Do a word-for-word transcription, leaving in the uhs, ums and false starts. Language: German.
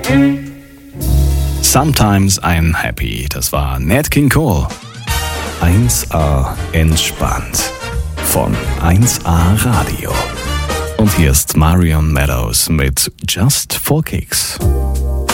Sometimes I'm happy. Das war Nat King Cole. eins a entspannt. Von eins a Radio. Und hier ist Marion Meadows mit Just for Kicks.